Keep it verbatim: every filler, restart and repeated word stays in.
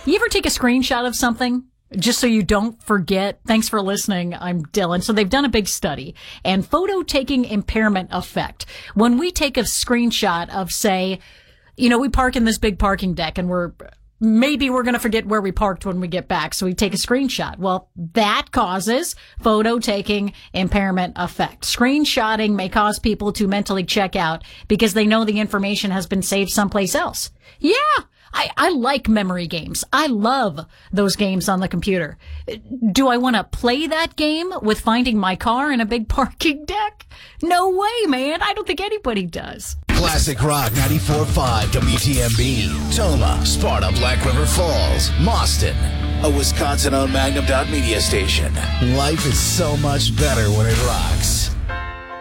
You ever take a screenshot of something just so you don't forget? Thanks for listening. I'm Dylan. So they've done a big study and photo taking impairment effect. When we take a screenshot of, say, you know, we park in this big parking deck and we're maybe we're going to forget where we parked when we get back. So we take a screenshot. Well, that causes photo taking impairment effect. Screenshotting may cause people to mentally check out because they know the information has been saved someplace else. Yeah. I, I like memory games. I love those games on the computer. Do I want to play that game with finding my car in a big parking deck? No way, man. I don't think anybody does. Classic Rock ninety-four point five W T M B. Toma, Sparta, Black River Falls, Mauston. A Wisconsin-owned Magnum dot media station. Life is so much better when it rocks.